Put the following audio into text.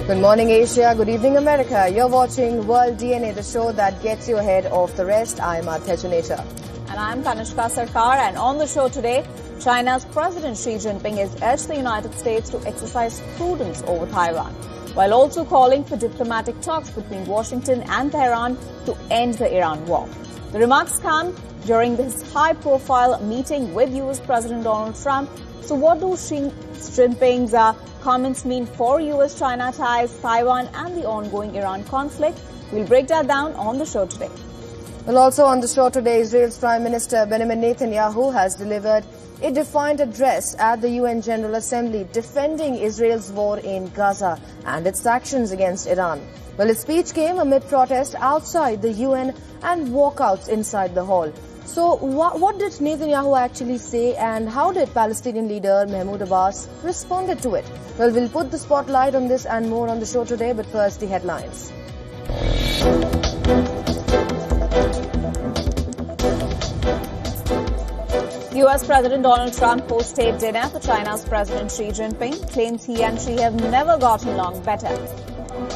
Good morning, Asia. Good evening, America. You're watching World DNA, the show that gets you ahead of the rest. I'm Adhya Juneja. And I'm Kanishka Sarkar. And on the show today, China's President Xi Jinping has urged the United States to exercise prudence over Taiwan, while also calling for diplomatic talks between Washington and Tehran to end the Iran war. The remarks come during this high-profile meeting with U.S. President Donald Trump. So what do Xi Jinping's comments mean for U.S.-China ties, Taiwan and the ongoing Iran conflict? We'll break that down on the show today. Well, also on the show today, Israel's Prime Minister Benjamin Netanyahu has delivered a defiant address at the UN General Assembly defending Israel's war in Gaza and its actions against Iran. Well, his speech came amid protests outside the UN and walkouts inside the hall. So what did Netanyahu actually say, and how did Palestinian leader Mahmoud Abbas responded to it? Well, we'll put the spotlight on this and more on the show today, but first the headlines. U.S. President Donald Trump hosted dinner for China's President Xi Jinping, claims he and Xi have never gotten along better.